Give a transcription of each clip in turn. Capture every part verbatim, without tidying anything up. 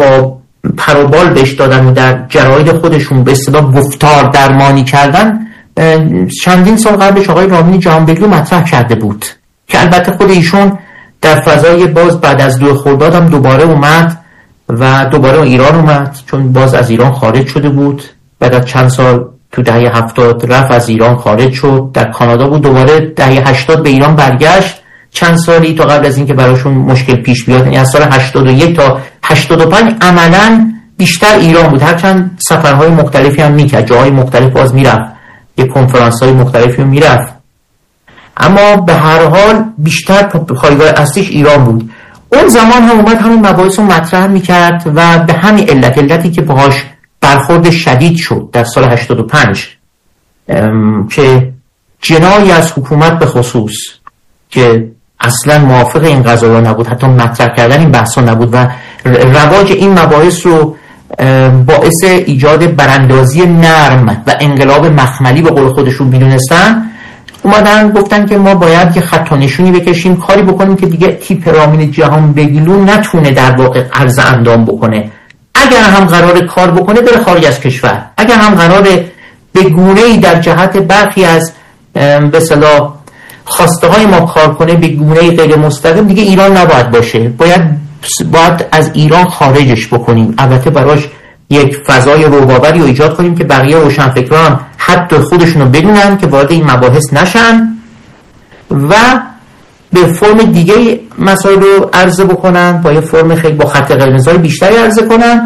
با پروبال بهش دادن و در جراید خودشون به اصطلاح گفتار درمانی کردن چندین سال قبلش آقای رامین جهانبگلو مطرح کرده بود که البته خود ایشون در فضای باز بعد از دو خرداد هم دوباره اومد و دوباره ایران اومد، چون باز از ایران خارج شده بود. بعد از چند سال تو دهه هفتاد رفت از ایران خارج شد، در کانادا بود، دوباره دهه هشتاد به ایران برگشت چند سالی تا قبل از اینکه براشون مشکل پیش بیاد. یعنی از سال هشتاد و یک تا هشتاد و پنج عملاً بیشتر ایران بود، هرچند سفرهای مختلفی هم میکرد، جاهای مختلف باز میرفت، یه کنفرانس‌های مختلفی هم میرفت، اما به هر حال بیشتر پایگاه اصلیش ایران بود. اون زمان هم اومد همین مباحث رو مطرح میکرد و به همین علت علتی که باهاش برخورد شدید شد در سال هشتاد و پنج که جنایی از حکومت به خصوص که اصلا موافق این قضایا نبود، حتی مطرح کردن این بحثا نبود و رواج این مباحث رو باعث ایجاد براندازی نرم و انقلاب مخملی به قول خودشون میدونستن، اومدن گفتن که ما باید یه خط و نشونی بکشیم، کاری بکنیم که دیگه تیپ رامین جهانبگلو نتونه در واقع عرض اندام بکنه. اگر هم قراره کار بکنه بره خارج از کشور، اگر هم قراره به گونه‌ای در جهت برخی از به اصطلاح خواسته های ما کار کنه به گونه‌ای غیر مستقیم، دیگه ایران نباید باشه، باید باید از ایران خارجش بکنیم. البته براش یک فضای رباوری رو ایجاد کنیم که بقیه روشنفکران حتی خودشونو بدونن که وارد این مباحث نشن و به فرم دیگه مسائل رو عرضه بکنن، با یه فرم خیلی با خط قرمزهای بیشتری عرضه کنن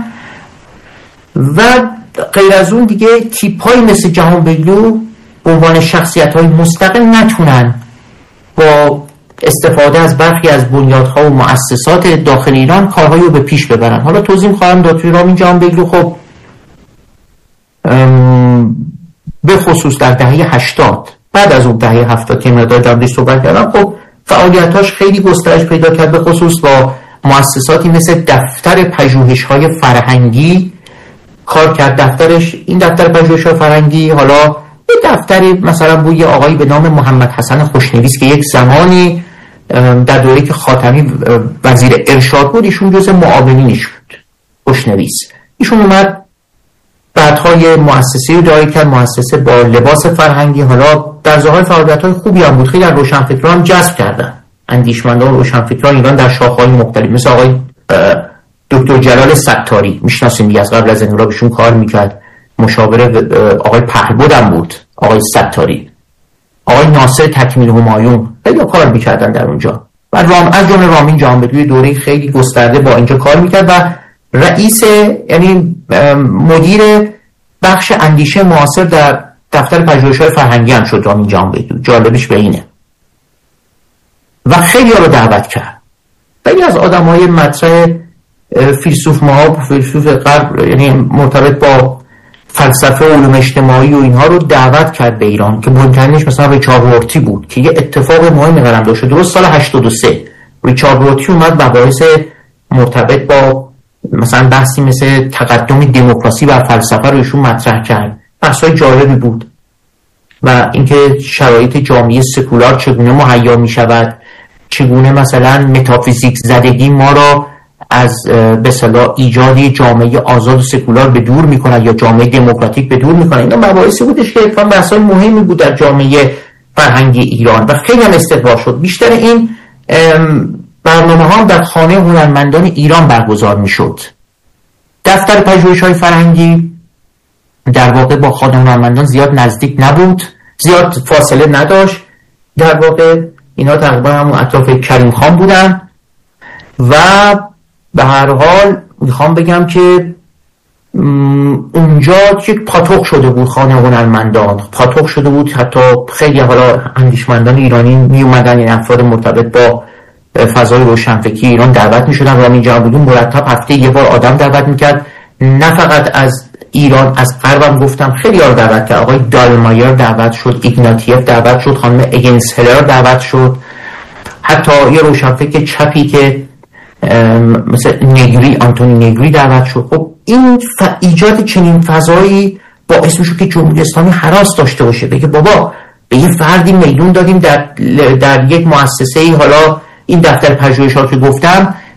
و غیر از اون دیگه تیپ‌های مثل جهانبگلو به عنوان شخصیت‌های مستقل نتونن با استفاده از برخی از بنیادها و مؤسسات داخل ایران کارهایی رو به پیش ببرن. حالا توضیح خواهم داد. توی رامین جهانبگلو خب به خصوص در دهه هشتاد بعد از اون دهه هفتاد که مقدار جمعی صحبت کردم، خب فعالیتاش خیلی گسترش پیدا کرد، به خصوص با مؤسساتی مثل دفتر پژوهش‌های فرهنگی کار کرد. دفترش این دفتر پژوهش‌های فرهنگی حالا یه دفتری مثلا بود یه آقایی به نام محمد حسن خوشنویس که یک زمانی در دوره که خاتمی وزیر ارشاد بود ایشون جزء معاونینش بود، خوشنویس. ایشون اومد بعدهای مؤسسه‌ای رو داری کرد، مؤسسه با لباس فرهنگی، حالا در ظاهر فعالیت‌های خوبی هم بود، خیلی از روشنفکران جذب کردن، اندیشمندان و روشنفکران ایران در شاخه‌های مختلف مثل آقای دکتر جلال ستاری میشناسیم دیگه، از قبل از انقلابشون کار میکرد، مشاور آقای پهلبد هم بود آقای ستاری، آقای ناصر تکمیل همایون، خیلی کار میکردن در اونجا و رام از جمله رامین جهانبگلو دوره خیلی گسترده با اینجا کار میکرد و رئیس یعنی مدیر بخش اندیشه معاصر در دفتر پژوهش‌های فرهنگی هم شد رامین جهانبگلو. جالبش به اینه و خیلی ها رو دعوت کرد. خیلی از آدم‌های مطرح فیلسوف مها فیلسوف غرب یعنی مرتبط با فلسفه و علوم اجتماعی و اینها رو دعوت کرد به ایران که مهمترینش مثلا ریچارد رورتی بود که یه اتفاق مهمی قلم داشت. درست سال هشتاد و سه ریچارد رورتی اومد مباحث مرتبط با مثلا بحثی مثل تقدم دموکراسی و فلسفه رو ایشون مطرح کرد. بحث‌های جالبی بود و اینکه شرایط جامعه سکولار چگونه مهیا می‌شود، چگونه مثلا متافیزیک زدگی ما را از به اصطلاح ایجادی جامعه آزاد و سکولار به دور میکنه یا جامعه دموکراتیک به دور میکنه. اینا مباحثی بودش که اتفاقا بحث‌های مهمی بود در جامعه فرهنگی ایران و خیلی هم استقبال شد. بیشتر این برنامه ها در خانه هنرمندان ایران برگزار میشد. دفتر پژوهش‌های فرهنگی در واقع با خانه هنرمندان زیاد نزدیک نبود، زیاد فاصله نداشت. در واقع اینا تقریبا همون اطراف کریم خان بودن و به هر حال میخوام بگم که اونجا یک پاتوق شده بود، خانه هنرمندان پاتوق شده بود. حتی خیلی حالا اندیشمندان ایرانی می اومدن، این افراد مرتبط با فضای روشنفکری ایران دعوت میشدن. رامین جهانبگلو مرتب هفته یه بار آدم دعوت میکرد، نه فقط از ایران، از غربم گفتم خیلی ها رو دعوت کرد. آقای دالمایر دعوت شد، ایگناتیف دعوت شد، خانم اگنس هلر دعوت شد، حتی یه روشنفکر چپی که مثل نگری، آنتونی نگری دعوت شد. خب این ف... ایجاد چنین فضایی باعث میشه که جمهوری اسلامی هراس داشته باشه، بگه بابا به یه فردی میدون دادیم در در یک مؤسسه‌ای، حالا این دفتر پژوهش‌ها که گفتم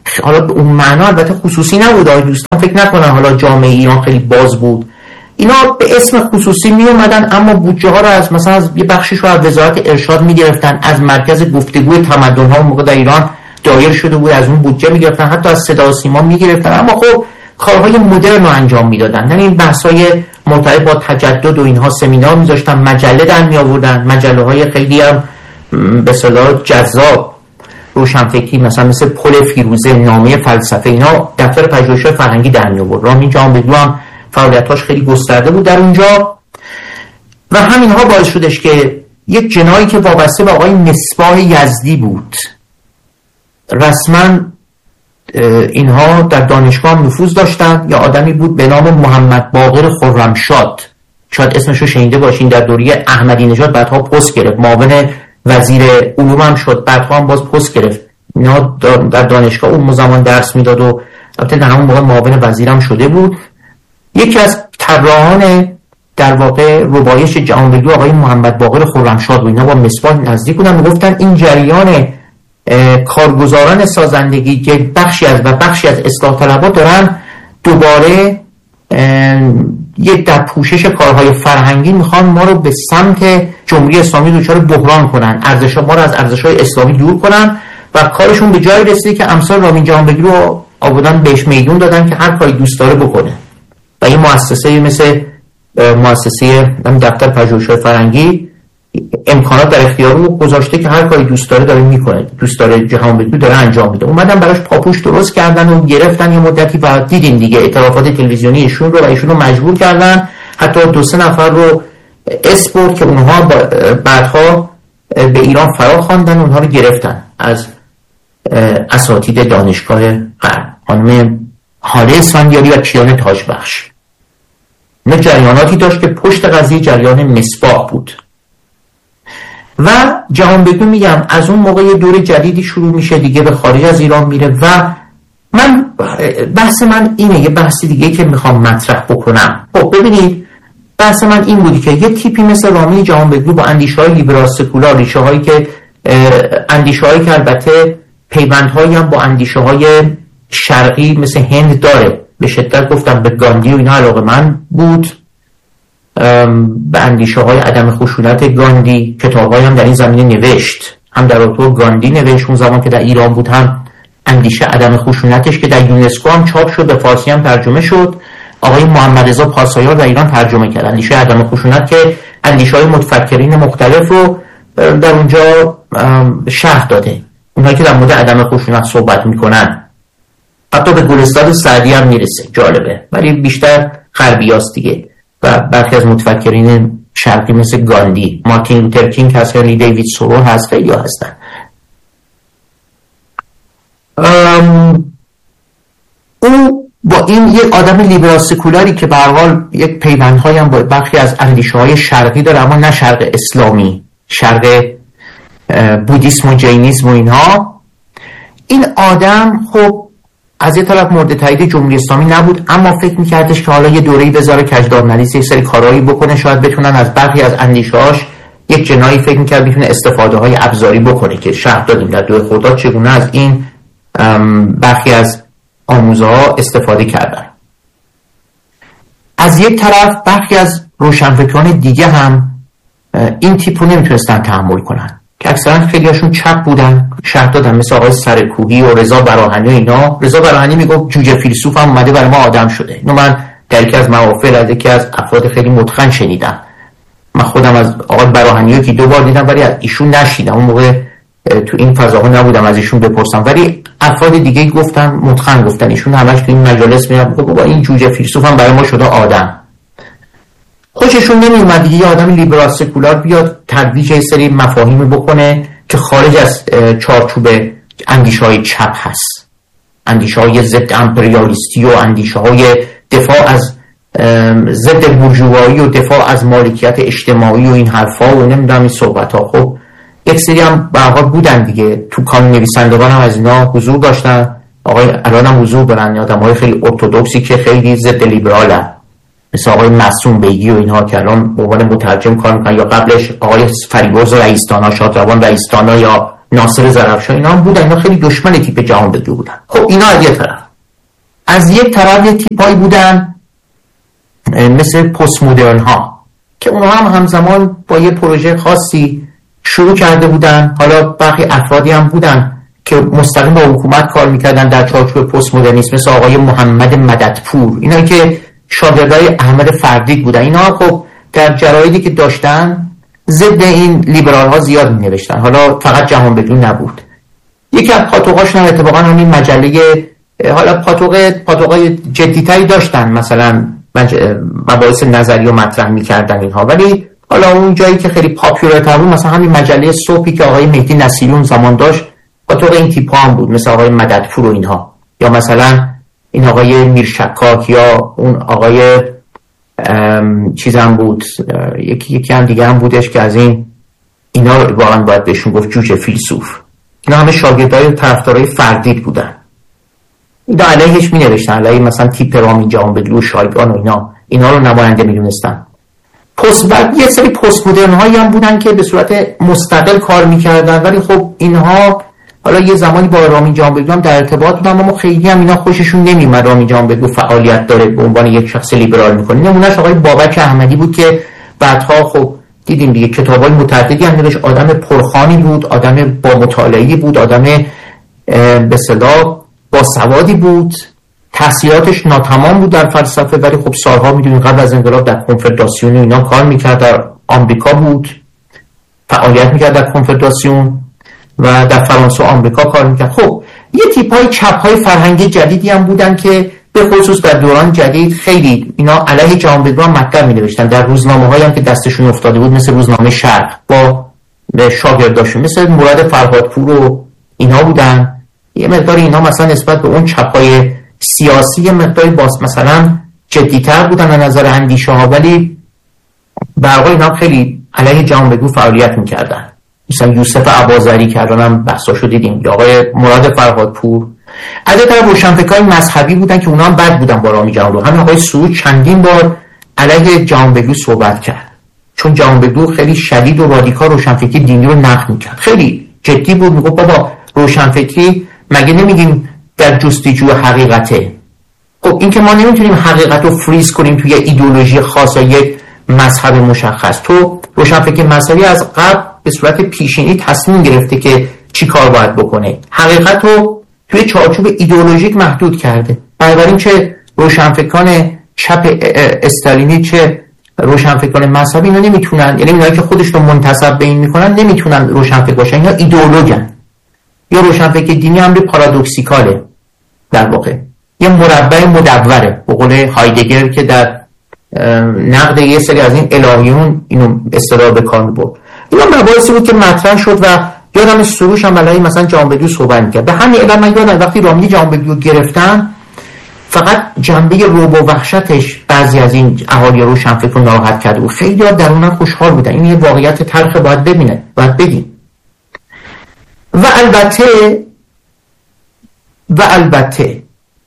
حالا به اون معنا البته خصوصی نبود، آقای دوستان فکر نکنن حالا جامعه ایران خیلی باز بود، اینا به اسم خصوصی می اومدن اما بودجه ها رو از مثلا از یه بخشش رو از وزارت ارشاد می گرفتن، از مرکز گفتگوی تمدن ها اون موقع در ایران دایر شده بود از اون بودجه می گرفتن، حتی از صدا و سیما می گرفتن، اما خب کارهای مدرن رو انجام میدادن. یعنی این بحث‌های مرتبط با تجدد و اینها سمینار می‌ذاشتن، مجله در می‌آوردن، مجله‌های خیلی هم به اصطلاح جذاب روشنفکری مثلا مثل پل فیروزه، نامه فلسفه، اینا دفتر پژوهش‌های فرهنگی در می‌آورد. رامین جهانبگلو هم فعالیتاش خیلی گسترده بود در اونجا و همینها باعث شدش که یک جنایی که وابسته به آقای مصباح یزدی بود، رسما اینها در دانشگاه نفوذ داشتن، یا آدمی بود به نام محمد باقر خرمشاد، شاید اسمشو شنیده باشین، در دوره احمدی نژاد بعدها پست گرفت، معاون وزیر علوم هم شد، بعدها هم باز پست گرفت. اینا در دانشگاه اون زمان درس میداد و البته در همون موقع معاون وزیر هم شده بود. یکی از طراحان در واقع ربایش جهانبگلو آقای محمد باقر خرمشاد بود. اینا با مصباح نزدیک بودن، میگفتن این جریان کارگزاران سازندگی که بخشی از و بخشی از اصلاح طلبها دارن دوباره یک در پوشش کارهای فرهنگی میخوان ما رو به سمت جمهوری اسلامی دچار بحران کنن، ارزش‌ها ما رو از ارزش‌های اسلامی دور کنن و کارشون به جای رسیده که امثال رامین جهانبگلو رو آوردن بهش میدون دادن که هر کاری دوست داره بکنه و این مؤسسه مثل مؤسسه دفتر پژوهش‌های فرهنگی امکانات در اختیار رو گذاشته که هر کاری دوست داره داره میکنه، دوست داره جهانبگلو داره انجام میده. اومدن براش پاپوش درست کردن و گرفتن یه مدتی و دیدین دیگه اعترافات تلویزیونی ایشون رو و ایشون رو مجبور کردن حتی دو سه نفر رو اسپورت که اونها بعدها به ایران فرا خواندن، اونها رو گرفتن از اساتید دانشگاه غرب، خانم هاله اسفندیاری و کیان تاجبخش. نه جریاناتی داشت که پشت قضیه جریان مصباح بود. و جهانبگلو میگم از اون موقع یه دور جدیدی شروع میشه دیگه، به خارج از ایران میره و من بحث من اینه، یه بحثی دیگه که میخوام مطرح بکنم. خب ببینید بحث من این بودی که یه تیپی مثل رامین جهانبگلو با اندیشه‌های لیبرال سکولار، ریشه‌هایی که اندیشه‌هایی که البته پیوندهایی هم با اندیشه‌های شرقی مثل هند داره، به شدت گفتم به گاندی و اینا علاقه‌مند بود، به اندیشه های عدم خشونت گاندی کتاب‌هایی هم در این زمینه نوشت، هم در رابطه گاندی نوشت اون زمان که در ایران بود، هم اندیشه عدم خشونتش که در یونسکو هم چاپ شد، به فارسی هم ترجمه شد. آقای محمد رضا پاسایار در ایران ترجمه کرد اندیشه عدم خشونت که اندیشه های متفکرین مختلف رو در اونجا شرح داده، اونهایی که در مورد عدم خشونت صحبت میکنن، حتی به گلستان سعدی هم میرسه. جالبه ولی بیشتر غربیاست دیگه و برخی از متفکرین شرقی مثل گاندی، مارتین لوتر کینگ هست، هنری دیوید سورو هست، خیلی ها هستن. او با این یک آدم لیبرال سکولاری که به هر حال یک پیوندهایی هم با برخی از اندیشه‌های شرقی داره اما نه شرق اسلامی، شرق بودیسم و جینیسم و اینها، این آدم خب از یه طرف مورد تایید جمهوری اسلامی نبود اما فکر میکردش که حالا یه دوره‌ای بذاره کجدار نویس یک سری کارهایی بکنه، شاید بتونن از برخی از اندیشه‌هاش یک جنایی فکر میکرد میتونه استفاده های ابزاری بکنه که شرح دادیم در دوره خرداد چگونه از این برخی از آموزه‌ها استفاده کردن. از یک طرف برخی از روشنفکران دیگه هم این تیپو نمیتونستن تحمل کنن که اکثرا خیلیاشون چپ بودن، شرح دادن، مثل آقای سرکوهی و رضا براهنی و اینا. رضا براهنی میگفت جوجه فیلسوف هم اومده برای ما آدم شده. اینو من در یکی از محافل از یکی از افراد خیلی متقن شنیدم. من خودم از آقای براهنی رو که دو بار دیدم ولی از ایشون نشیدم، اون موقع تو این فضاها نبودم از ایشون بپرسم، ولی افراد دیگه گفتن، متقن گفتن، ایشون همش تو این مجالس میاد بابا این جوجه فیلسوف هم برای ما شده آدم. خوششون نمی اومد دیگه یه آدم لیبرال سکولار بیاد ترویج یه سری مفاهیمی بکنه که خارج از چارچوب اندیشه‌های چپ هست، اندیشه‌های ضد امپریالیستی و اندیشه‌های دفاع از ضد بورژوایی و دفاع از مالکیت اجتماعی و این حرفا و نمیدونم این صحبت‌ها. خب یک سری هم به هر حال بودن دیگه، تو کانون نویسندگان هم از اینا حضور داشتن، آقای الان هم حضور دارن، آدم‌های خیلی ارتدوکسی که خیلی ضد لیبرالن، مثل آقای معصوم بیگی و اینها که الان به عنوان مترجم کار میکنن، یا قبلش آقای فریبرز رئیس‌دانا، شادروان رئیس‌دانا یا ناصر زرافشان اینا هم بودن، اینا خیلی دشمن تیپ جهانبگلو بودن. خب اینا از یک طرف. از یک طرف یه تیپایی بودن مثل پست مدرن ها که اونها هم همزمان با یه پروژه خاصی شروع کرده بودن. حالا برخی افرادی هم بودن که مستقیم با حکومت کار میکردن در چارچوب پست مدرنیسم، مثل آقای محمد مددپور، اینا که شاگردای احمد فردید بودن. اینا خب در جرایدی که داشتن ضد این لیبرال ها زیاد می نوشتن، حالا فقط جهانبگلو نبود. یکی از پاتوقاشون هم اتفاقا همین مجله، حالا پاتوق پاتوقای جدیتری داشتن، مثلا مباحث نظری و مطرح میکردن اینها، ولی حالا اون جایی که خیلی پاپولارتر بود مثلا همین مجله صبحی که آقای مهدی نصیری اون زمان داشت پاتوق این تیپ ها هم بود، مثل آقای مددپور و اینها، یا مثلا این آقای میرشکاک، یا اون آقای چیز هم بود، یکی یکی هم دیگه هم بودش که از این اینا واقعا باید بهشون گفت جوجه فیلسوف. اینا همه شاگردای و طرفدارای فردید بودن. اینا علیهش می نوشتن، علیه مثلا تیپ رامین جهانبگلو، شایگان و اینا اینا رو نماینده می دونستن. پست بعد یه سری پست مدرن هایی هم بودن که به صورت مستقل کار میکردن، ولی خب اینها حالا یه زمانی با رامین جهانبگلو هم در ارتباط بودن، اما خیلی هم اینا خوششون نمیومد رامین جهانبگلو فعالیت داره به عنوان یک شخص لیبرال میکنه. نمونهش آقای بابک احمدی بود که بعدها خب دیدیم دیگه کتابای متعددی هم نوشت، آدم پرخوانی بود، آدم با مطالعه‌ای بود، آدم به اصطلاح با سوادی بود، تحصیلاتش ناتمام بود در فلسفه، ولی خب سالها میدونید قبل از انقلاب در کنفدراسیون اینا کار میکرد، در آمریکا بود، فعالیت میکرد در کنفدراسیون و در فرانسه و آمریکا کار میکرد. خب یه تیپای چپ‌های فرهنگی جدیدی هم بودن که به خصوص در دوران جدید خیلی اینا علیه جهانبگلو هم مطلب مینوشتن، در روزنامه‌هایی هم که دستشون افتاده بود مثل روزنامه شرق با شاگرداشون مثل مراد فرهادپور و اینا بودن. یه مقدار اینا مثلا نسبت به اون چپ‌های سیاسی یه مقداری باز مثلا جدی‌تر بودن از نظر اندیشه ها، ولی برای اینا خیلی علیه جهانبگلو فعالیت میکردن. مثلا یوسف اباظری که الان هم بحثاشو دیدیم، یا آقای مراد فرهادپور. از طرف روشنفکرای مذهبی بودن که اونا هم بد بودن با رامین جهانبگلو. همین آقای سعود چندین بار علیه جهانبگلو صحبت کرد، چون جهانبگلو خیلی شدید و رادیکال روشنفکری دینی رو نقد میکرد، خیلی جدی بود، میگفت بابا روشنفکری مگه نمیگیم در جستجوی حقیقته؟ خب این که ما نمیتونیم حقیقت رو فریز کنیم توی ایدئولوژی خاص یا یک مذهب مشخص. تو روشنفکر مذهبی از قبل به صورت پیشینی تصمیم گرفته که چی کار باید بکنه، حقیقت رو توی چارچوب ایدئولوژیک محدود کرده. بنابراین چه روشنفکران چپ استالینی چه روشنفکران مذهبی اینا نمیتونن، یعنی اونایی که خودشون منتسب به این میکنن نمیتونن روشنفکر باشن، یا ایدئولوژن. یا روشنفکر دینی امر پارادوکسیکاله، در واقع یه مربع مدوره، به قول هایدگر که در نقد یه سری از این الهیون اینو اصطلاح به کار می‌برد. اینا مباحثی بود که مطرح شد و یادم سروش هم علیه مثلا جهانبگلو صحبت می‌کرد. به همین علت من یادم وقتی رامین جهانبگلو گرفتن فقط جنبه رعب و وحشتش بعضی از این اهالی روشنفکر رو ناراحت کرده بود، خیلی ها درونن خوشحال بودن. این یه واقعیت تلخ باید ببینه، باید بگیم. و البته و البته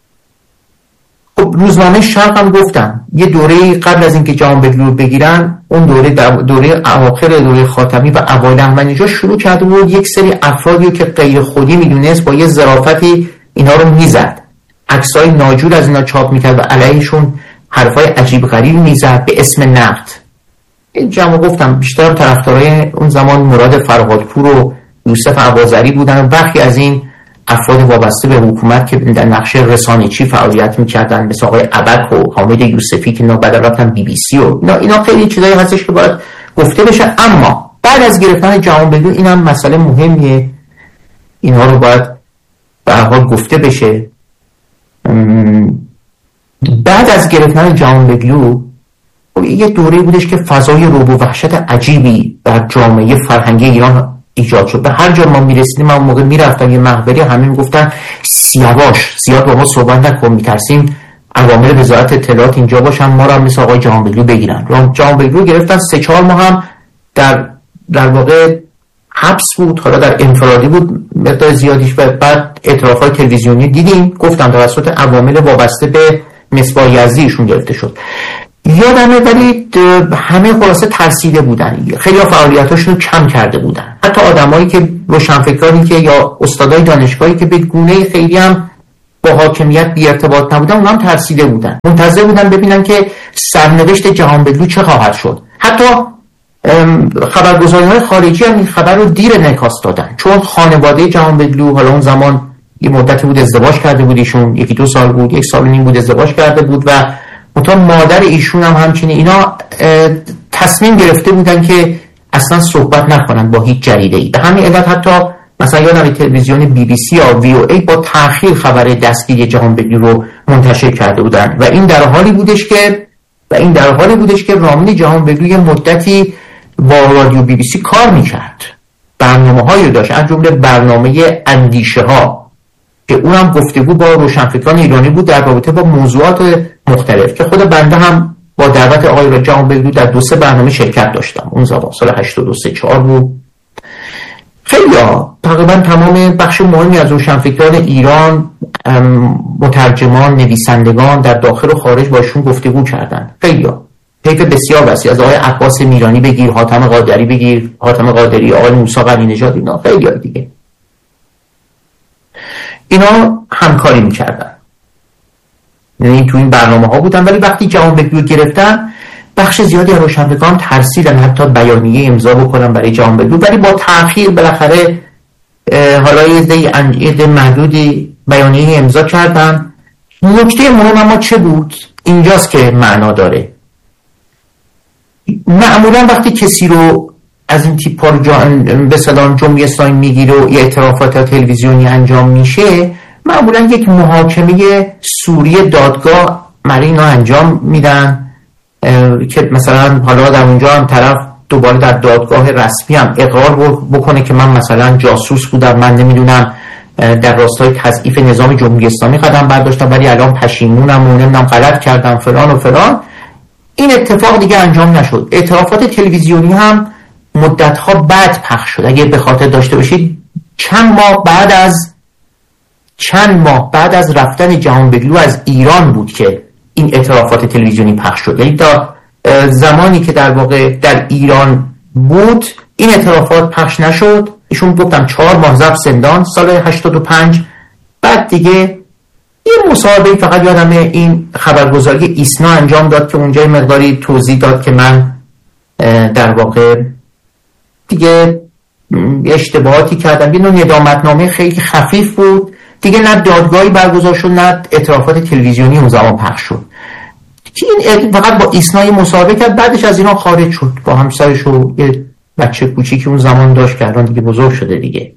خب روزنامه شرق هم گفتم یه دوره قبل از اینکه جهانبگلو رو بگیرن، اون دوره دوره اواخر دوره خاتمی و اوایل احمدی‌نژاد شروع کرده بود یک سری افرادی که غیر خودی میدونست با یه ظرافتی اینا رو میزد، عکسای ناجور از اینا چاپ میکرد و علیهشون حرفای عجیب غریب میزد به اسم نقد. این جمع گفتم بیشتر طرفدارای اون زمان مراد فرهادپور و یوسف اباظری بودن و برخی از این افراد وابسته به حکومت که در نقشه رسانه‌چی فعالیت می‌کردن، مثل آقای ابک و حامد یوسفی که اینا بعد رفتن بی بی سی و اینا, اینا خیلی چیزایی هستش که باید گفته بشه. اما بعد از گرفتن جهانبگلو اینم مسئله مهمیه، اینها رو باید به هر حال گفته بشه. بعد از گرفتن جهانبگلو یه دوره بودش که فضای رعب و وحشت عجیبی در جامعه فرهنگی ایران ایجاد شد. به هر جا ما میرسیدیم، من موقع میرفتم یه محوری همه میگفتن سیاوش زیاد با ما صحبت نکن، میترسیم عوامل وزارت اطلاعات اینجا باشن ما رو هم مثل آقای جهانبگلو بگیرن. جهانبگلو گرفتن، سه چهار ماه هم در در واقع حبس بود، حالا در انفرادی بود مقدار زیادیش، و بعد اعترافات تلویزیونی دیدیم، گفتم توسط عوامل وابسته به مصباح یزدی ایشون گرفته شد. یادمه ولی همه خلاصه ترسیده بودن، خیلی ها فعالیتاشون رو کم کرده بودن، حتی آدمایی که روشنفکرانی که یا استادای دانشگاهی که به گونه خیلی هم با حاکمیت بی ارتباط نبودن، اونها هم ترسیده بودن، منتظر بودن ببینن که سرنوشت جهانبگلو چه خواهد شد. حتی خبرگزاری‌های خارجی هم این خبر رو دیر انعکاس دادن، چون خانواده جهانبگلو حالا اون زمان یه مدتی بود ازدواج کرده بود، ایشون یکی دو سال بود، یک سال و نیم بود ازدواج کرده بود و منتها مادر ایشون هم همچنین اینا تصمیم گرفته بودن که اصلا صحبت نکنن با هیچ جریده‌ای. به همین علت حتی مثلا یادم تلویزیون بی بی سی یا وی او ای با تأخیر خبر دستگیری جهانبگلو رو منتشر کرده بودن و این در حالی بودش که و این در حالی بودش که رامین جهانبگلو یه مدتی با رادیو بی بی سی کار میکرد، برنامه‌هایی داشت، از جمله برنامه اندیشه ها که اونم گفتگو با روشنفکران ایرانی بود در رابطه با موضوعات مختلف که خود بنده هم با دعوت آقای جهانبگلو در دو سه برنامه شرکت داشتم. اون زمان سال هشتاد و سه چهار بود. خیلی ها تقریبا تمام بخش مهمی از روشنفکران ایران، مترجمان، نویسندگان در داخل و خارج باشون گفتگو کردن. خیلی ها طیف بسیار وسیع، از آقای عباس میرانی بگیر، حاتم قادری بگیر، حاتم قادری، آقای موسی قلی نژاد، اینا خیلی ها دیگه اینا همکاری میکردن، یعنی تو این برنامه ها بودن. ولی وقتی جهانبگلو گرفتن بخش زیادی از روشنفکران ترسیدن حتی بیانیه امضا بکنن برای جهانبگلو، ولی با تأخیر بالاخره حالا یه عده محدودی بیانیه امضا کردن. نکته مهم اما چه بود؟ اینجاست که معنا داره. معمولا وقتی کسی رو از این تیپ ها به صلاح جمهوری اسلامی میگیره و یه اعترافات تلویزیونی انجام میشه، معمولا یک محاکمه سوری دادگاه برای اینا انجام میدن که مثلا حالا در اونجا هم طرف دوباره در دادگاه رسمی هم اقرار بکنه که من مثلا جاسوس بودم، من نمیدونم در راستای تضعیف نظام جمهوری اسلامی قدم برداشتم ولی الان پشیمونم و نمیدونم غلط کردم فلان و فلان. این اتفاق دیگه انجام نشد. اعترافات تلویزیونی هم مدت‌ها بعد پخش شد. اگه به خاطر داشته باشید چند ماه بعد از چند ماه بعد از رفتن جهانبگلو از ایران بود که این اعترافات تلویزیونی پخش شد. یعنی تا زمانی که در واقع در ایران بود این اعترافات پخش نشد. ایشون گفتم چهار ماه ضبط زندان سال هشتاد و پنج. بعد دیگه یه مصاحبه فقط یادمه این خبرگزاری ایسنا انجام داد که اونجا مقداری توضیح داد که من در واقع دیگه اشتباهاتی کردم. یه نوع ندامتنامه خیلی خفیف بود دیگه، نه دادگاهی برگزار شد نه اعترافات تلویزیونی اون زمان پخش شد. این فقط با ایسنا مصاحبه کرد، بعدش از ایران خارج شد با همسرش و یه بچه کوچیکی اون زمان داشت که الان دیگه بزرگ شده دیگه.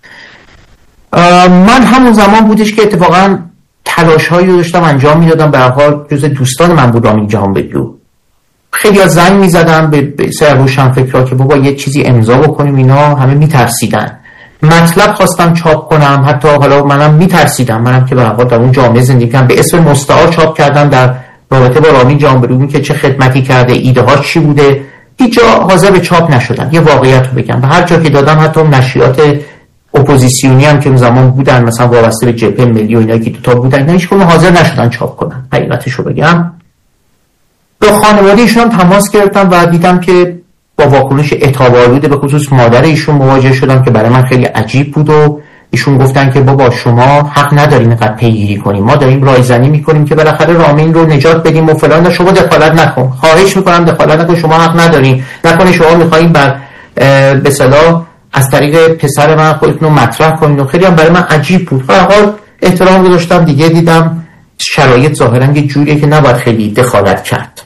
من همون زمان بودش که اتفاقا تلاش هایی رو داشتم انجام میدادم. به هر حال جز دوستان من بود رامین جهانبگلو. خیلی از زنگ میزدم به سر روشنفکرها که بابا یه چیزی امضا بکنیم، اینا همه میترسیدن. مطلب خواستم چاپ کنم، حتی حالا منم میترسیدم، منم که به هر حال در اون جامعه زندگی کردم، به اسم مستعار چاپ کردم در رابطه با رامین جهانبگلو که چه خدمتی کرده، ایده ها چی بوده. هیچ جا حاضر به چاپ نشدم. یه واقعیت رو بگم، به هر جا که دادم، حتی نشریات اپوزیسیونی هم که اون زمان بودن مثلا وابسته به جبهه ملی و اینا که دو تا بودن، اینا هیچ کدوم حاضر نشدن چاپ کنن. حقیقتش رو بگم با خانواده ایشون هم تماس گرفتم و دیدم که با واکنش عتاب‌آلود به خصوص مادر ایشون مواجه شدم که برای من خیلی عجیب بود و ایشون گفتن که بابا شما حق ندارین اینقدر پیگیری کنیم، ما داریم رایزنی میکنیم که بالاخره رامین رو نجات بدیم و فلان، شما دخالت نکن، خواهش میکنم دخالت نکن، شما حق ندارین، نکنه شما میخواین بر به اصطلاح از طریق پسر من خودتون رو مطرح کنین. و خیلی هم برای من عجیب بود. به هر حال احترام گذاشتم دیگه، دیدم شرایط ظاهرا یه جوریه که نباید خیلی دخالت کرد.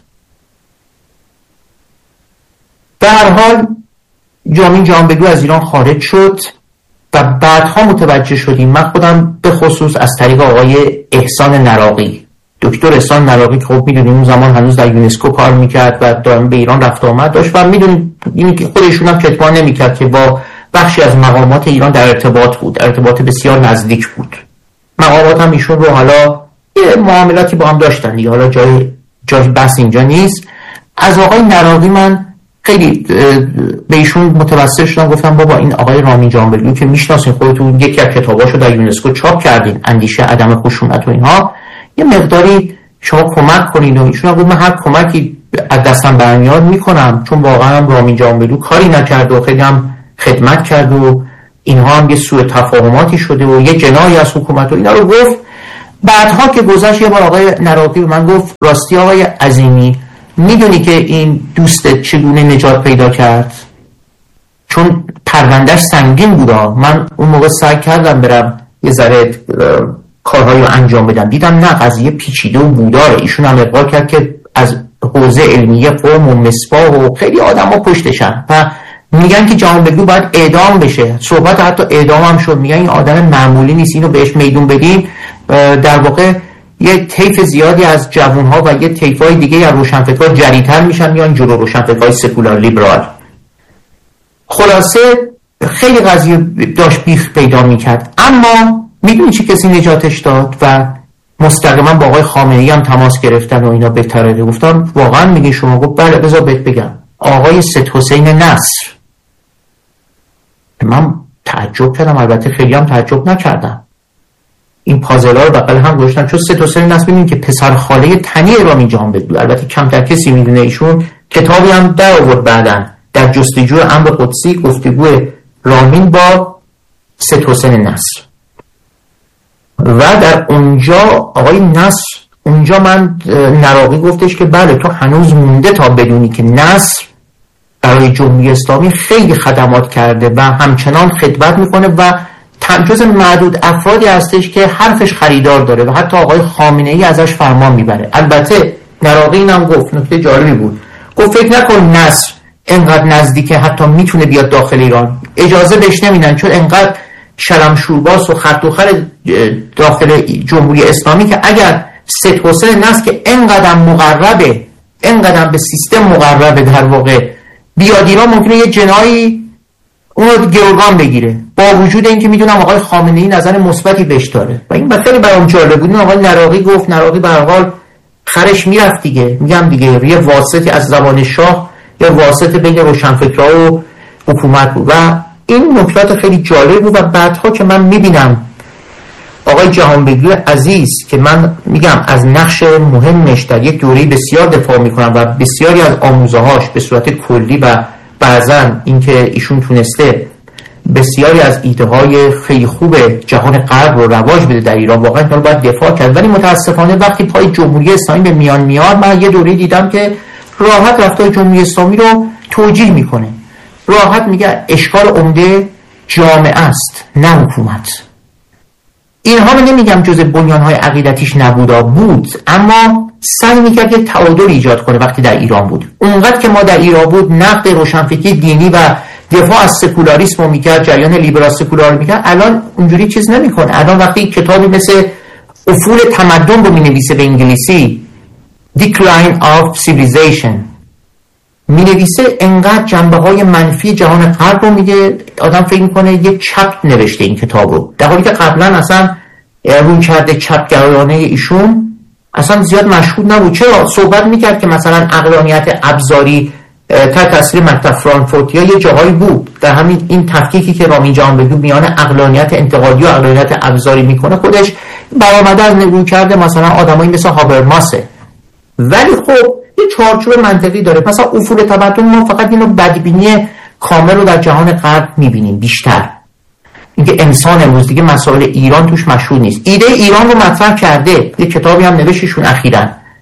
به هر حال رامین جهانبگلو از ایران خارج شد و بعدها متوجه شدیم، من خودم به خصوص از طریق آقای احسان نراقی، دکتر احسان نراقی که خب میدونیم اون زمان هنوز در یونسکو کار میکرد و دائم به ایران رفت آمد داشت و میدونیم این که خودشون هم کتمان نمیکرد که با بخشی از مقامات ایران در ارتباط بود، ارتباط بسیار نزدیک بود. مقامات هم ایشون رو حالا یه معاملاتی با هم داشتن دیگه، حالا جای جای بحث اینجا نیست. از آقای نراقی من خیلی به ایشون متوسل شدم، گفتم بابا این آقای رامین جهانبگلو که میشناسین خودتون، یکی از کتاباشو در یونسکو چاپ کردین، اندیشه عدم خشونت و اینها، یه مقداری شما کمک کنین. و ایشون گفت من هر کمکی از دستم برمیاد میکنم، چون واقعا هم رامین جهانبگلو کاری نکرد و خیلی هم خدمت کرد و اینها هم یه سوء تفاهماتی شده و یه جنایی از حکومت و اینا رو گفت. بعدها که گذشت یه بار آقای نراقی به من گفت راستی آقای عظیمی میدونی که این دوستت چگونه نجات پیدا کرد؟ چون پروندهش سنگین بودا. من اون موقع سعی کردم برم یه ذره کارهایی رو انجام بدم، دیدم نه، قضیه پیچیده و بوداره. ایشون هم اقرار کرد که از حوزه علمیه قم و مصباح و خیلی آدم ها پشتشن و میگن که جهانبگلو باید اعدام بشه. صحبت حتی اعدام هم شد، میگن این آدم معمولی نیست، اینو بهش میدون بدیم در واقع یه طیف زیادی از جوانها و یه طیفای دیگه از روشنفکرها جری‌تر میشن میان جلو، روشنفکرهای سکولار لیبرال. خلاصه خیلی قضیه داشت بیخ پیدا میکرد. اما میدونی چی کسی نجاتش داد و مستقیما با آقای خامنه‌ای هم تماس گرفتن و اینا بهتره. گفتم واقعا میگی شما؟ گفت بله بذار بهت بگم، آقای سید حسین نصر. من تعجب کردم، البته خیلی هم تعجب نکردم. این پازل‌ها رو بغل هم گذاشتم، چون سید حسین نصر می‌بینیم که پسر خاله تنی رامین جهانبگلو، البته کمتر کسی میدونه، ایشون کتابی هم در آورد بعداً در جستجوی امر قدسی، گفتگو رامین با سید حسین نصر. و در اونجا آقای نصر، اونجا من نراقی گفتش که بله تو هنوز مونده تا بدونی که نصر برای جمهوری اسلامی خیلی خدمات کرده و همچنان خدمت میکنه و جز معدود افرادی هستش که حرفش خریدار داره و حتی آقای خامنه‌ای ازش فرمان میبره. البته نراقی اینم گفت، نکته جالبی بود، گفت فکر نکن نصر انقدر نزدیکه حتی میتونه بیاد داخل ایران، اجازه بهش نمیدن، چون انقدر شرمشورباس و خط و خل داخل جمهوری اسلامی که اگر سید حسین نصر که انقدر مقربه، انقدر به سیستم مقربه در واقع بیاد ایران، ممکنه یه جنایی اون رو گروگان بگیره، با وجود اینکه میدونم آقای خامنه‌ای نظر مثبتی بهش داره. و این خیلی برام جالب بود. آقای نراقی گفت، نراقی به هر حال خرش میرفت دیگه، میگم دیگه یه واسطی از زبان شاه یا واسط بین روشنفکرها و حکومت بود و این نکات خیلی جالب بود. و بعدها که من میبینم آقای جهانبگلو عزیز که من میگم از نقش مهمش در یک دوره بسیار دفاع میکنم و بسیاری از آموزهاش به صورت کلی و بعضا اینکه ایشون تونسته بسیاری از ایده های خیلی خوب جهان غرب رو رواج بده در ایران، واقعا اینو باید دفاع کرد. ولی متاسفانه وقتی پای جمهوری اسلامی به میان میاد، من یه دوره دیدم که راحت رفتار جمهوری اسلامی رو توجیه میکنه، راحت میگه اشکال عمده جامعه است نه حکومت. اینها رو نمیگم جز بنیانهای عقیدتیش نبودا، بود، اما سعی میکرد که تعادل ایجاد کنه. وقتی در ایران بود، اونقدر که ما در ایران بود، نقد روشنفکری دینی و دفاع از سکولاریسم رو میکرد، جریان لیبرال سکولار میکرد. الان اونجوری چیز نمیکنه. الان وقتی کتابی مثل افول تمدن رو مینویسه به انگلیسی Decline of Civilization مینویسه، انقدر جنبه های منفی جهان غرب رو میگه، آدم فکر میکنه یه چپ نوشته این کتاب رو، در حالی که قبلا اصلا روی کرده چپگرایانه ایشون اصلا زیاد مشهود نبود. چرا؟ صحبت میکرد که مثلا عقلانیت ابزاری تحت تاثیر مکتب فرانکفورتیا یه جاهایی بود. در همین این تفکیکی که رامین جهانبگلو میان عقلانیت انتقادی و عقلانیت ابزاری میکنه، خودش برآمده از نگاه کرده مثلا آدمایی مثل هابرماسه. ولی خب یه چارچوب منطقی داره. مثلا افول تمدن ما فقط اینو بدبینی کامل رو در جهان غرب میبینیم بیشتر، اینکه انسان امروز دیگه مسائل ایران توش مشهود نیست. ایده ایران رو مطرح کرده، یه کتابی هم نوشتشون اخیراً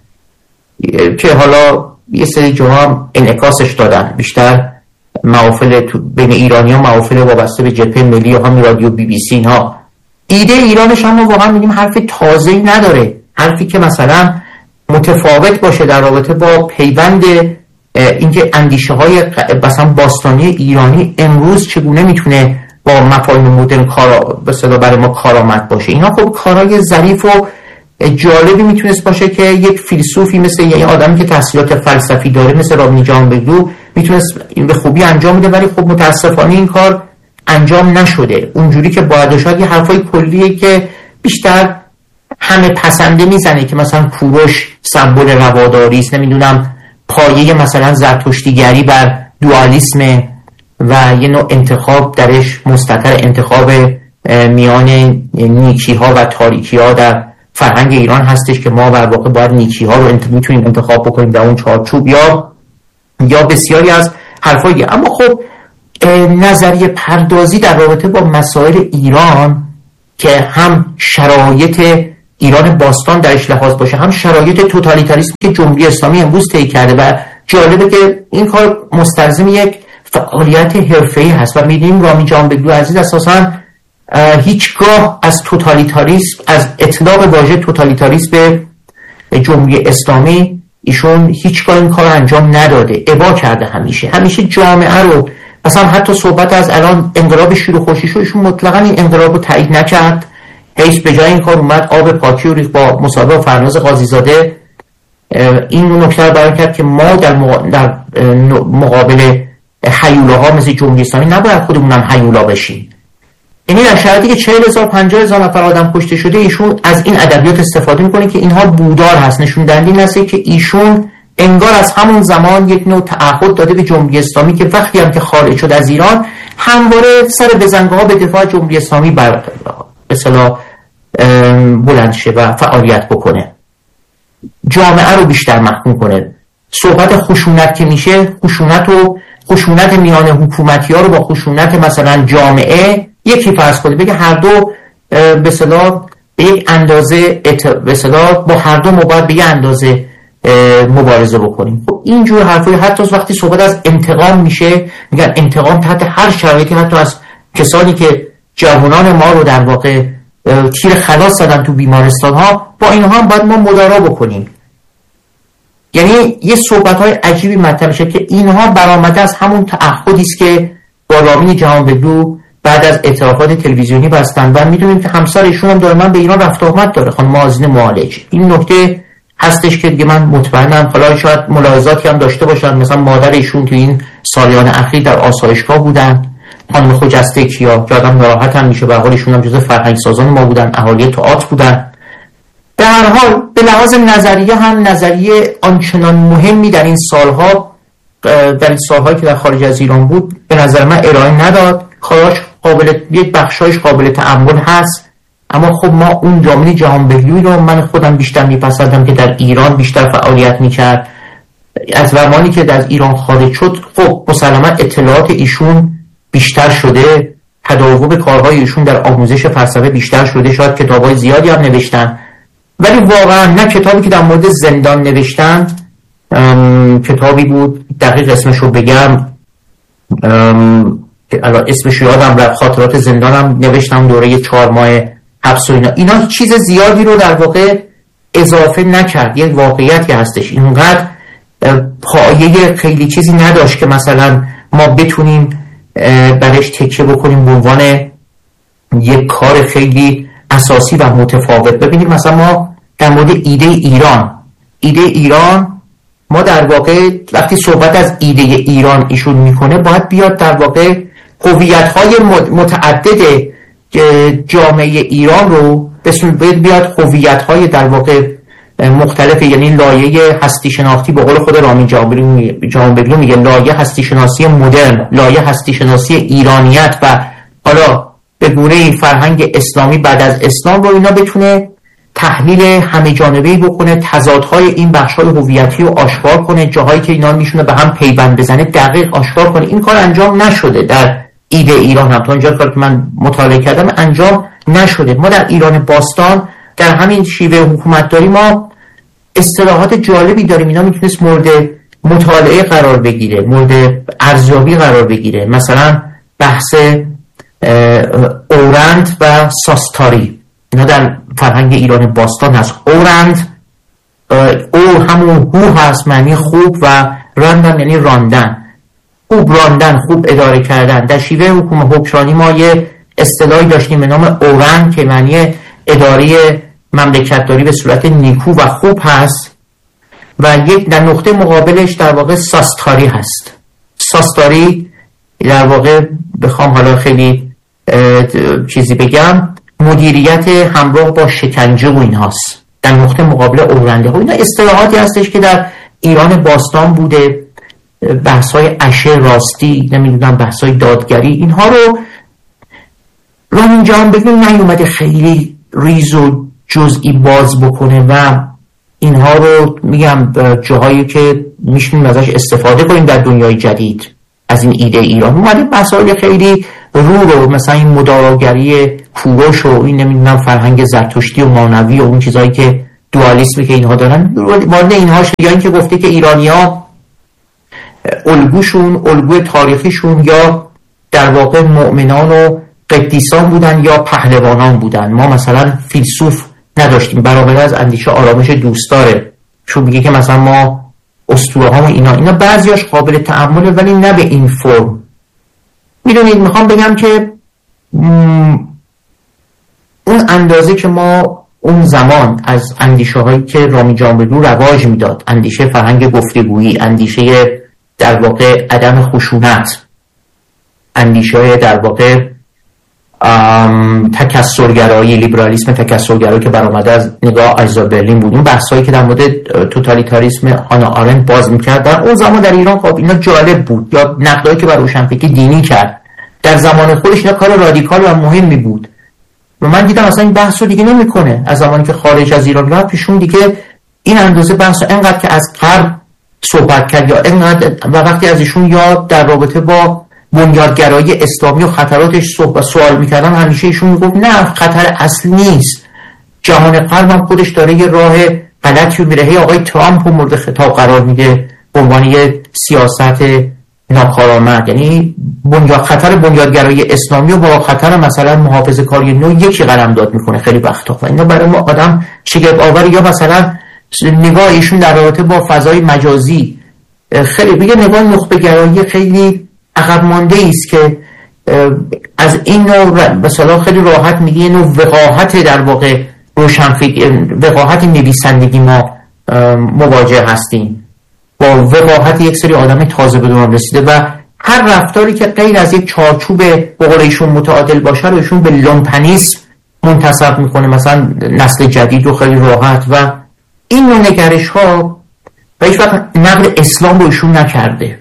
که حالا یه سری جاها هم انعکاسش دادن، بیشتر محافل بین ایرانی‌ها، محافل وابسته به جبهه ملی یا هم رادیو بی بی سی اینها. ایده ایرانش هم ما واقعا میگیم حرف تازه‌ای نداره، حرفی که مثلا متفاوت باشه در رابطه با پیوند اینکه اندیشه های مثلا باستانی ایرانی امروز چگونه میتونه با مفاهیم مدرن کار به صدا برای ما کارآمد باشه. اینا خب کارهای ظریف و جالبی میتونست باشه که یک فیلسوفی مثل یه آدمی که تحصیلات فلسفی داره مثل رامین جهانبگلو میتونست این به خوبی انجام بده. ولی خب متاسفانه این کار انجام نشده اونجوری که باید. شاید یه حرفای کلیه که بیشتر همه پسنده میزنه که مثلا کوروش سمبل رواداری است، نمیدونم پایه مثلا زرتشتیگری بر دوالیسم و یه نوع انتخاب درش مستقر، انتخاب میان نیکی ها و تاریکی ها در فرهنگ ایران هستش که ما در واقع باید نیکی ها رو انت... میتونیم انتخاب بکنیم در اون چارچوب، یا یا بسیاری از حرفایی. اما خب نظریه پردازی در رابطه با مسائل ایران که هم شرایط ایران باستان درش لحاظ باشه، هم شرایط توتالیتاریسم که جمهوری اسلامی امروز طی کرده، و جالبه که این کار مستلزم یک فعالیت حرفه‌ای هست و می‌بینیم رامین جهانبگلو عزیز اساساً هیچگاه از توتالیتاریسم، از اطلاق واژه توتالیتاریسم به جمهوری اسلامی ایشون هیچگاه این کار انجام نداده، ابا کرده. همیشه همیشه جامعه رو، مثلا حتی صحبت از الان انقلاب شیر و خورشید شو، ایشون مطلقاً این انقلاب رو تایید نکرد. حیث به جای این کار اومد آب پاکی و ریخت با مصاحبه فرناز قاضی‌زاده این نکته رو بیان کرد که ما در مقابل, در مقابل هیولاها مثل جمهوری اسلامی نباید خودمونم هیولا بشیم. یعنی در شرایطی که چهل هزار پنجاه هزار نفر آدم کشته شده، ایشون از این ادبیات استفاده میکنه که اینها بودار هست، نشون دهنده این است که ایشون انگار از همون زمان یک نوع تعهد داده به جمهوری اسلامی که وقتی هم که خارج شد از ایران همواره سر بزنگاه‌ها به دفاع جمهوری اسلامی بر به اصطلاح بلند شه و فعالیت بکنه، جامعه رو بیشتر محکوم کنه. صحبت خشونت که میشه، خشونت و خشونت میان حکومتی‌ها رو با خشونت مثلا جامعه یکی فرض کنید، بگه هر دو به اصطلاح به یک اندازه به اصطلاح با هر دو مباید به یک اندازه مبارزه بکنیم. خب اینجور حرفای حتی وقتی صحبت از انتقام میشه، میگن انتقام تحت هر شرایطی، حتی از کسانی که جوانان ما رو در واقع تیر خلاص زدن تو بیمارستان ها، با اینها هم باید ما مدارا بکنیم. یعنی یه صحبت های عجیبی مطرح میشه که اینها برآمده از همون تعهدی است که با رامین جهانبگلو بعد از اعترافات تلویزیونی بستن و میدونیم که همسر ایشون هم دائما به ایران رفت آمد داره، خانم آذین معالج. این نکته هستش که دیگه من مطمئنم حالا شاید ملاحظاتی هم داشته باشن، مثلا مادر ایشون تو این سالیان اخیر در آسایشگاه بودن، خانم خجسته کیا که آدم ناراحت هم میشه، به حال ایشون هم جزو فرهنگ سازان ما بودن، اهالی تئاتر بودن. در هر حال به لحاظ نظریه هم نظریه آنچنان مهمی در این سالها در این سالهایی که در خارج از ایران بود به نظر من ارائه نداد. خواهش قابل یک بخشایش قابل تأمل هست، اما خب ما اون رامین جهانبگلویی رو من خودم بیشتر میپسندم که در ایران بیشتر فعالیت میکرد. از زمانی که در ایران خارج شد خب مسلما اطلاعات ایشون بیشتر شده، تداوم کارهای ایشون در آموزش فلسفه بیشتر شده، شاید کتابای زیادی هم نوشتن، ولی واقعا نه کتابی که در مورد زندان نوشتن، کتابی بود دقیق اسمش رو بگم الان اسمش یادم رفت، خاطرات زندانم نوشتم، دوره چهار ماه حبس و اینا اینا چیز زیادی رو در واقع اضافه نکرد. یک واقعیتی هستش، اینقدر پایه خیلی چیزی نداشت که مثلا ما بتونیم برش تکیه بکنیم به عنوان یک کار خیلی اساسی و متفاوت. ببینید مثلا ما در مورد ایده ایران ایده ایران ما در واقع وقتی صحبت از ایده ایران ایشون میکنه باید بیاد در واقع هویت‌های متعدد جامعه ایران رو باید بیاد هویت‌های در واقع مختلف، یعنی لایه هستی شناختی به قول خود رامین جهانبگلو میگه لایه هستی شناسی مدرن، لایه هستی شناسی ایرانیت و حالا به گونه فرهنگ اسلامی بعد از اسلام رو اینا بتونه تحلیل همه جانبه‌ای بکنه، تضادهای این بخش‌های هویتی رو آشکار کنه، جاهایی که اینا میشونه به هم پیوند بزنه دقیق آشکار کنه. این کار انجام نشده در ایده ایران، هم تا اینجا کاری که من مطالعه کردم انجام نشده. ما در ایران باستان در همین شیوه حکومتداری ما اصطلاحات جالبی داریم، اینا میتونست مورد مطالعه قرار بگیره، مورد ارزیابی قرار بگیره. مثلا بحث اورند و ساستاری، اینا در فرهنگ ایران باستان هست. اورند او همون هو هست معنی خوب و راندن یعنی راندن، خوب راندن، خوب اداره کردن. در شیوه حکومت حکمرانی ما یه اصطلاحی داشتیم به نام اورند که معنی اداره مملکتداری به صورت نیکو و خوب هست و یک در نقطه مقابلش در واقع ساستاری هست. ساستاری در واقع بخوام حالا خیلی چیزی بگم مدیریت همراه با شکنجه و این هاست، در نقطه مقابل اورنده ها. اینا اصطلاحاتی هستش که در ایران باستان بوده، بحث‌های عشه راستی، نمیدونم بحث‌های دادگری، اینها رو رامین جهانبگلو نیومده خیلی ریز و جزئی باز بکنه و اینها رو میگم جاهایی که میشونیم ازش استفاده کنیم در دنیای جدید از این ایده ایران. اومده مسائل خیلی رو رو مثلا این مداراگری کوروش و این نمیدونم فرهنگ زرتشتی و مانوی و اون چیزایی که دوالیسمی که اینها دارن وارد اینها شد، یا اینکه گفته که ایرانی‌ها الگوشون الگوی تاریخیشون یا در واقع مؤمنان و قدیسان بودن یا پهلوانان بودن. ما مثلا فیلسوف نداشتیم، برابر از اندیشه آرامش دوستداره چون میگه که مثلا ما اسطوره ها و اینا اینا بعضیاش قابل تأمله ولی نه به این فرم. میدونید میخوام بگم که اون اندازه که ما اون زمان از اندیشه هایی که رامین جانبگو رواج میداد، اندیشه فرهنگ گفتگویی، اندیشه در واقع عدم خشونت، اندیشه در واقع تکثرگرایی، لیبرالیسم تکثرگرایی که برآمده از نگاه اجزا برلین بود، اون بحثایی که در مورد توتالیتاریسم هانا آرنت باز می‌کرد اون زمان در ایران خب اینا جالب بود، یا نقدایی که بر روشنفکری دینی کرد در زمان خودش اینا کار رادیکال و مهمی بود و من دیدم اصلا این بحث رو دیگه نمی‌کنه. از زمانی که خارج از ایران رفت پیشون دیگه این اندازه بحث اینقدر که از غرب صحبت کرد یا اینقدر و وقتی از ایشون یاد در رابطه با بنیادگرایی اسلامی و خطراتش صحبت سوال میکردن همیشه ایشون میگفت نه خطر اصل نیست، جهان غرب هم خودش داره یه راه غلطی رو میره. هی آقای ترامپ رو مورد خطاب قرار میده به عنوان یه سیاست ناکارآمد، یعنی بنیاد خطر بنیادگرایی اسلامی و با خطر مثلا محافظه‌کاری نو یکی قلمداد میکنه خیلی وقتا و اینا برای ما آدم شگفت آور. یا مثلا نگاه ایشون در رابطه با فضای مجازی خیلی بگه نگاه نخبه گرایی خیلی عقب مانده است که از این نوع مثلا خیلی راحت میگه این نوع وقاحت در واقع روشنفکر وقاحت نویسندگی ما مواجه هستیم با وقاحت یک سری آدم تازه به دوران رسیده و هر رفتاری که غیر از یک چارچوب به قول ایشون متعادل باشه رو ایشون به لومپنیسم منتسب میکنه، مثلا نسل جدید رو خیلی راحت و این نوع نگرش ها و هیچ وقت نقل اسلام رو ایشون نکرده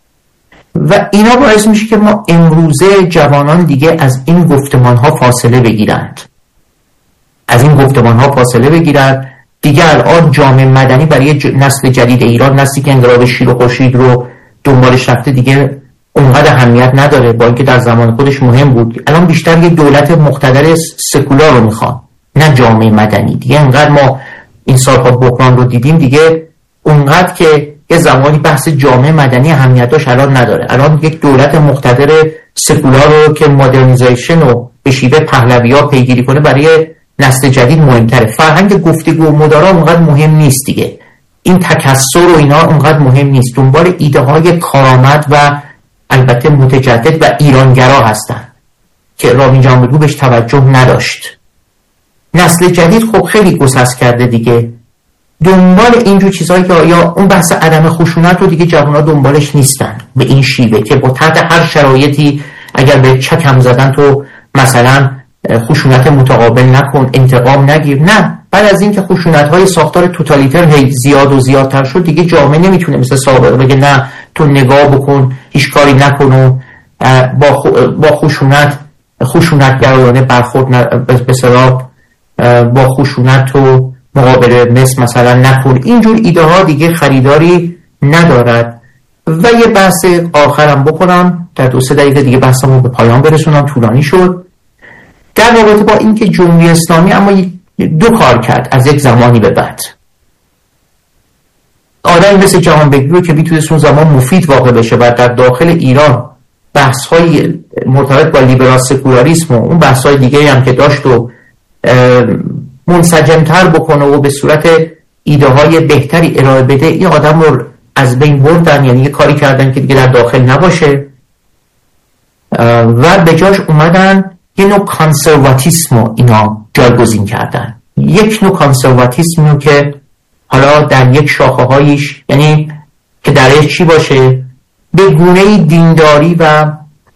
و اینا باعث میشه که ما امروزه جوانان دیگه از این گفتمان ها فاصله بگیرند از این گفتمان ها فاصله بگیرند دیگه الان جامعه مدنی برای ج... نسل جدید ایران، نسلی که انقلاب شیر و خورشید رو دنبالش رفته، دیگه اونقدر اهمیت نداره با اینکه در زمان خودش مهم بود. الان بیشتر یه دولت مقتدر سکولار رو میخوان نه جامعه مدنی. دیگه انقدر ما این سالها بحران رو دیدیم دیگه اونقدر که یه زمانی بحث جامعه مدنی اهمیت داشت الان نداره. الان یک دولت مقتدر سکولار رو که مدرنیزیشن رو به شیوه پهلوی‌ها پیگیری کنه برای نسل جدید مهمتره. فرهنگ گفتگو و مدارا اونقدر مهم نیست دیگه، این تکثر و اینا اونقدر مهم نیست. دنبال ایده های کارآمد و البته متجدد و ایرانگرا هستن که رامین جانبگو بهش توجه نداشت. نسل جدید خب خیلی گسست کرده دیگه، دنبال اینجور چیزهایی که یا اون بحث عدم خشونت رو دیگه جوان‌ها دنبالش نیستن به این شیوه که با تحت هر شرایطی اگر به چکم زدن تو مثلا خشونت متقابل نکن، انتقام نگیر. نه، بعد از این که خشونت‌های ساختار توتالیتر هی زیاد و زیادتر شد دیگه جامعه نمیتونه مثل سابق بگه نه تو نگاه بکن هیچ کاری نکن و با با خشونت خشونتگرایانه برخورد به اصطلاح با خشونت تو مقابل مثل مثلا نکن. اینجور ایده ها دیگه خریداری ندارد. و یه بحث آخرم بکنم در دو سه دقیقه دیگه بحثمو به پایان برسونم، طولانی شد. در رابطه با اینکه جمهوری اسلامی اما دو کار کرد از یک زمانی به بعد. آدمی مثل جهانبگی که میتونست اون زمان مفید واقع بشه و در داخل ایران بحث‌های مرتبط با لیبرال سکولاریسم و اون بحث‌های دیگه هم که داشت و منسجم‌تر بکنه و به صورت ایده های بهتری ارائه بده، این آدم رو از بین بردن، یعنی یه کاری کردن که دیگه در داخل نباشه و به جاش اومدن یه نوع کانسرواتیسم رو اینا جایگزین کردن. یک نوع کانسرواتیسم رو که حالا در یک شاخه هایش یعنی که درش چی باشه؟ به گونه دینداری و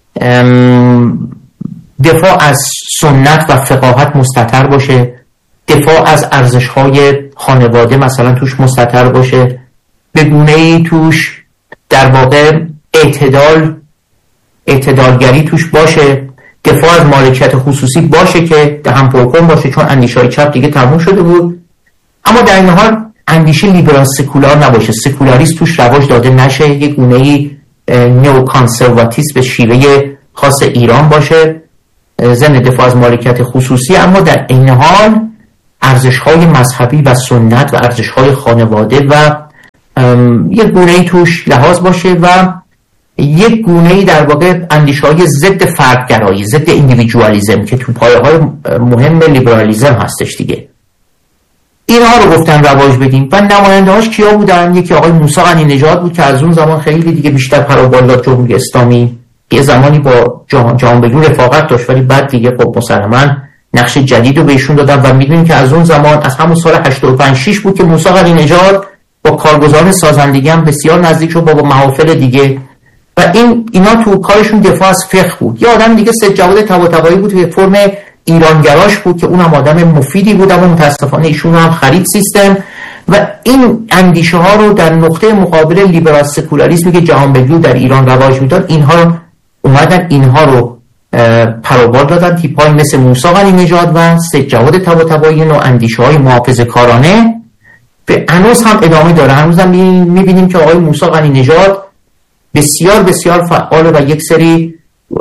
دفاع از سنت و فقاهت مستتر باشه، دفاع از ارزش‌های خانواده مثلا توش مستتر باشه، به گونه‌ای توش در واقع اعتدال اعتدالگری توش باشه، دفاع از مالکیت خصوصی باشه که هم پرکن باشه، چون اندیشه‌های چپ دیگه تموم شده بود، اما در این حال اندیشه لیبرال سکولار نباشه، سکولاریسم توش رواج داده نشه، یک گونه‌ای نئوکانسرواتیسم به شیوه خاص ایران باشه، ضمن دفاع از مالکیت خصوصی، اما در این حال ارزش‌های مذهبی و سنت و ارزش‌های خانواده و یک گونه‌ای توش لحاظ باشه و یک گونه‌ای در واقع اندیشه‌های ضد فردگرایی، ضد ایندیویدوالیسم که تو پایه‌های مهم لیبرالیسم هستش دیگه، اینها رو گفتن رواج بدیم. و نماینده‌هاش کیا بودن؟ یکی آقای موسی غنی نژاد بود که از اون زمان خیلی دیگه بیشتر پروبال داد جمهوری اسلامی، یه زمانی با جهان جهانبگی رفاقت داشت ولی بعد دیگه خب مسلماً نقش جدید رو بهشون دادن و می‌دونیم که از اون زمان، از همون سال هشتاد و پنج شش بود که موسی غنی نژاد با کارگزاران سازندگی هم بسیار نزدیک شد، با محافل دیگه، و این اینا تو کارشون دفاع از فقه بود. یه آدم دیگه سید جواد طباطبایی بود که فرم ایرانگراش بود که اونم آدم مفیدی بود، اما متاسفانه ایشون هم خرید سیستم، و این اندیشه ها رو در نقطه مقابل لیبرال سکولاریسمی که جهانبگی در ایران رواج میداد، اینها اومدن اینها رو پروبال دادن. تیپای مثل موسی غنی نژاد و سید جواد طباطبایی نوع اندیشه های محافظه‌کارانه به هنوز هم ادامه داره. هنوز هم میبینیم که آقای موسی غنی نژاد بسیار بسیار فعال و یک سری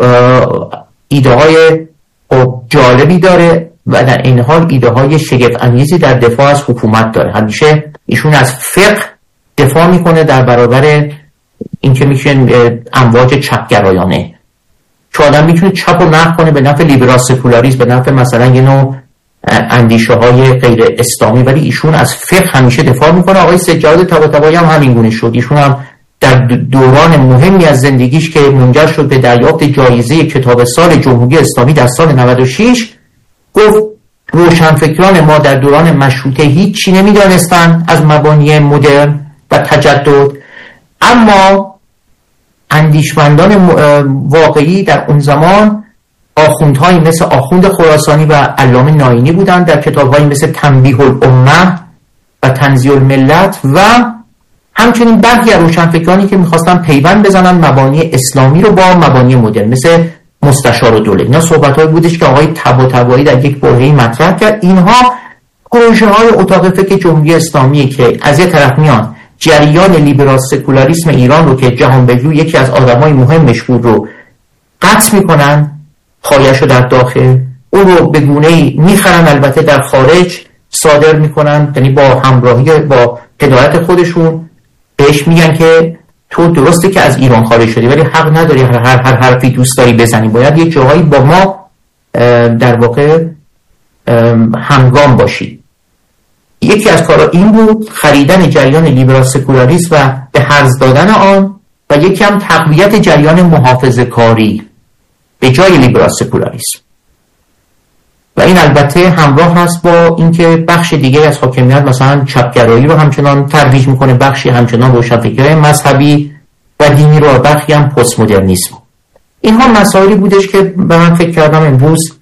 ایده های جالبی داره و در این حال ایده های شگفت انگیزی در دفاع از حکومت داره. همیشه ایشون از فقه دفاع میکنه در برابر این که میشه امواج چپگرایانه، چون آدم میتونه چپ و نقد کنه به نفع لیبرال سکولاریسم، به نفع مثلا یه نوع اندیشه های غیر اسلامی، ولی ایشون از فقه همیشه دفاع میکنه. آقای سید جواد طباطبایی هم همین گونه شد. ایشون هم در دوران مهمی از زندگیش که منجر شد به دریافت جایزه کتاب سال جمهوری اسلامی در سال نود و شش، گفت روشنفکران ما در دوران مشروطه هیچی نمیدانستند از مبانی مدرن و تجدد، اما اندیشمندان واقعی در اون زمان آخوندهایی مثل آخوند خراسانی و علامه ناینی بودند در کتابهایی مثل تنبیه الامه و تنزیه الملت، و همچنین برخی از روشنفکرانی که میخواستن پیوند بزنن مبانی اسلامی رو با مبانی مدرن مثل مستشار الدوله. اینا صحبت‌هایی بودش که آقای طباطبایی در یک برهه‌ای مطرح کرد. اینها پروژه‌های اتاق فکر جمهوری اسلامی که از یک طرف میان جریان لیبرال سکولاریسم ایران رو که جهانبگی یکی از آدمای مهمش بود رو قطع میکنن، خایه‌شو در داخل، اون رو به گونه‌ای میخرن، البته در خارج صادر میکنن، یعنی با همراهی با هدایت خودشون بهش میگن که تو درسته که از ایران خارج شدی ولی حق نداری هر هر هر حرفی دوست داری بزنی، باید یک جاهایی با ما در واقع همگام باشی. یکی از کارا این بود خریدن جریان لیبرال سکولاریسم و به هرز دادن آن، و یکی هم تقویت جریان محافظه کاری به جای لیبرال سکولاریسم، و این البته همراه هست با اینکه بخش دیگه از حاکمیت مثلا چپگرایی رو همچنان ترویج میکنه، بخشی همچنان روشنفکری مذهبی و دینی رو، بخشی هم پست مدرنیسم. اینها مسائلی بودش که به من فکر کردم امروز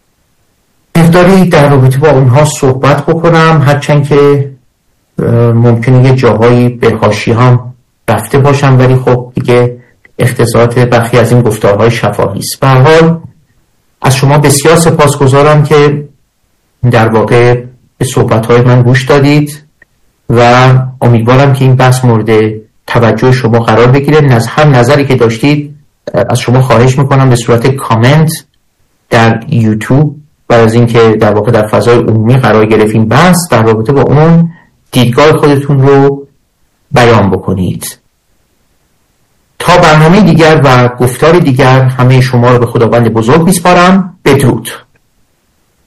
مقداری در رابطه با اونها صحبت بکنم، هرچند که ممکنه یه جاهایی به حاشیه هم رفته باشم، ولی خب دیگه اختصاصات بخشی از این گفتارهای شفاهی است. به هر حال از شما بسیار سپاسگزارم که در واقع به صحبت‌های من گوش دادید و امیدوارم که این بحث مورد توجه شما قرار بگیره. از هر نظری که داشتید از شما خواهش میکنم به صورت کامنت در یوتیوب بعد از اینکه در واقع در فضای عمومی قرار گرفتیم بحث در رابطه با اون دیدگاه خودتون رو بیان بکنید. تا برنامه دیگر و گفتار دیگر همه شما رو به خداوند بزرگ میسپارم. بدرود.